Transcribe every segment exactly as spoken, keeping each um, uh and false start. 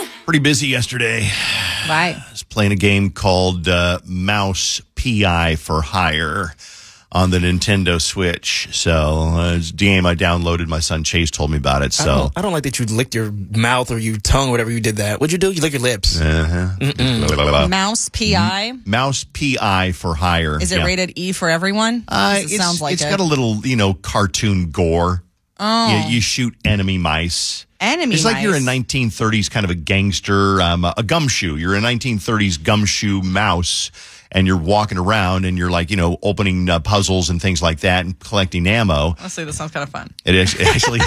Pretty busy yesterday. Right. I was playing a game called uh, Mouse P I for Hire on the Nintendo Switch. So uh, it's a game I downloaded. My son Chase told me about it. So I don't, I don't like that you licked your mouth or your tongue or whatever you did that. What'd you do? You lick your lips. uh-huh. Mouse P I. Mouse P I for Hire. Is it yeah. rated E for everyone? Uh, it it's, sounds like it's it. got a little, you know, cartoon gore. Oh. You, you shoot enemy mice. Enemy It's like mice. you're a nineteen thirties kind of a gangster, um, a gumshoe. You're a nineteen thirties gumshoe mouse, and you're walking around, and you're like, you know, opening uh, puzzles and things like that, and collecting ammo. Honestly, this sounds kind of fun. It is actually.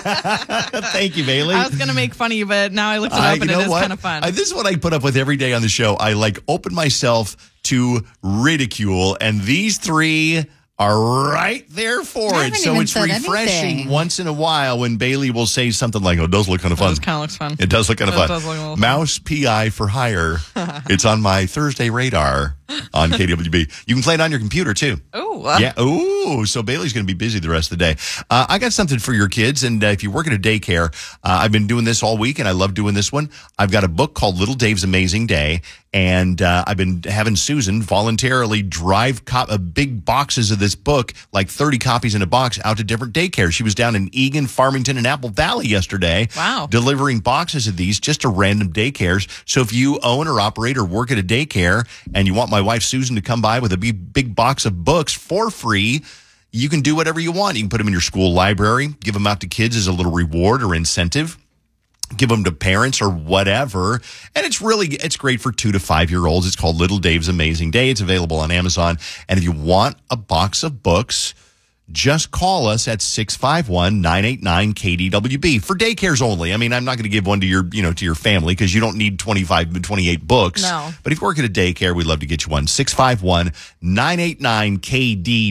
Thank you, Bailey. I was going to make fun of you, but now I looked it up, I, and you it know is what? kind of fun. I, this is what I put up with every day on the show. I like open myself to ridicule, and these three are right there for I it. haven't So even it's said refreshing anything. once in a while when Bailey will say something like, "Oh, it does look kind of fun." It kind of looks fun. It does look kind of It fun. does look a little fun. Mouse P I for Hire. It's on my Thursday radar on K W B. You can play it on your computer too. Ooh. Yeah. Ooh. So Bailey's going to be busy the rest of the day. Uh, I got something for your kids. And uh, if you work at a daycare, uh, I've been doing this all week and I love doing this one. I've got a book called Little Dave's Amazing Day. And uh, I've been having Susan voluntarily drive co- uh, big boxes of this book, like thirty copies in a box, out to different daycares. She was down in Eagan, Farmington, and Apple Valley yesterday. Wow. Delivering boxes of these just to random daycares. So if you own or operate or work at a daycare and you want my wife Susan to come by with a big, big box of books for free, you can do whatever you want. You can put them in your school library, give them out to kids as a little reward or incentive, give them to parents or whatever. And it's really, it's great for two to five year olds. It's called Little Dave's Amazing Day. It's available on Amazon. And if you want a box of books, just call us at six five one, nine eight nine, K D W B for daycares only. I mean, I'm not going to give one to your, you know, to your family because you don't need twenty-five, twenty-eight books. No. But But if you work at a daycare, we'd love to get you one. six five one, nine eight nine, K D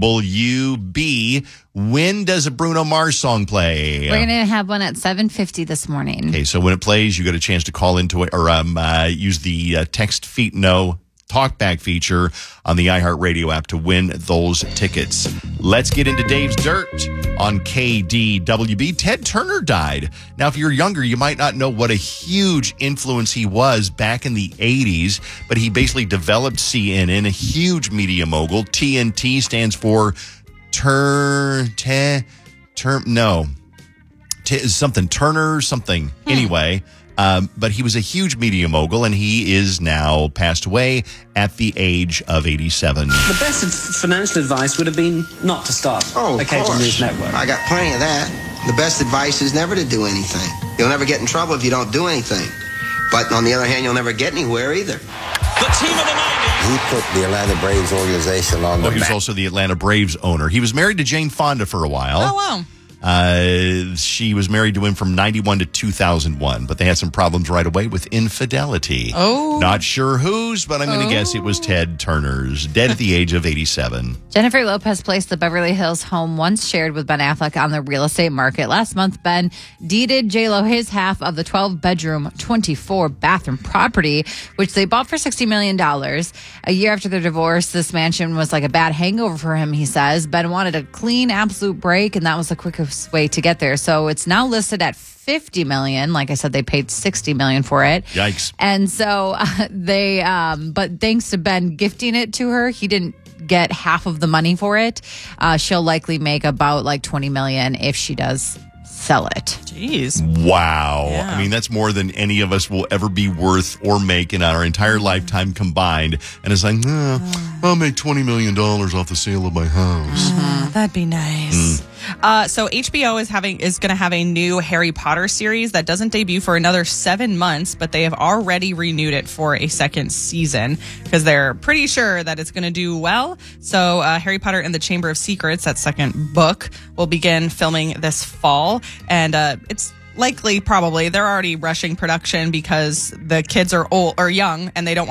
W B. When does a Bruno Mars song play? We're going to have one at seven fifty this morning. Okay, so when it plays, you get a chance to call into it or um, uh, use the uh, text feet no talkback feature on the iHeartRadio app to win those tickets. Let's get into Dave's Dirt on K D W B. Ted Turner died. Now, if you're younger, you might not know what a huge influence he was back in the eighties, but he basically developed C N N, a huge media mogul. T N T stands for Turn, te, term, no, T, something, Turner, something. Hmm. Anyway, um, but he was a huge media mogul, and he is now passed away at the age of eighty-seven. The best of financial advice would have been not to start Oh, a of cable course. news network. I got plenty of that. The best advice is never to do anything. You'll never get in trouble if you don't do anything. But on the other hand, you'll never get anywhere either. The team of the nineties. He put the Atlanta Braves organization on the Oh, he was map. also the Atlanta Braves owner. He was married to Jane Fonda for a while. Oh, wow. Uh, she was married to him from ninety-one to two thousand one, but they had some problems right away with infidelity. Oh. Not sure whose, but I'm going to Oh. guess it was Ted Turner's, dead at the age of eighty-seven. Jennifer Lopez placed the Beverly Hills home once shared with Ben Affleck on the real estate market. Last month, Ben deeded J-Lo his half of the twelve-bedroom, twenty-four-bathroom property, which they bought for sixty million dollars. A year after their divorce, this mansion was like a bad hangover for him, he says. Ben wanted a clean, absolute break, and that was the quickest way to get there. So it's now listed at fifty million dollars. Like I said, they paid sixty million dollars for it. Yikes. And so uh, they, um, but thanks to Ben gifting it to her, he didn't get half of the money for it. Uh, she'll likely make about like twenty million dollars if she does sell it. Jeez. Wow. Yeah. I mean, that's more than any of us will ever be worth or make in our entire lifetime combined. And it's like, oh, I'll make twenty million dollars off the sale of my house. Mm, that'd be nice. Uh, so H B O is having is going to have a new Harry Potter series that doesn't debut for another seven months, but they have already renewed it for a second season because they're pretty sure that it's going to do well. So uh, Harry Potter and the Chamber of Secrets, that second book, will begin filming this fall, and uh, it's likely, probably, they're already rushing production because the kids are old or young and they don't want